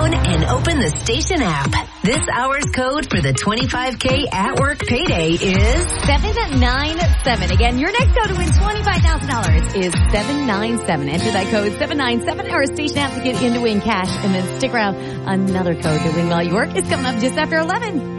phone and open the station app. This hour's code for the 25K at work payday is 797. Again, your next code to win $25,000 is 797. Enter that code 797 or station app to get in to win cash, and then stick around. Another code to win while you work is coming up just after 11.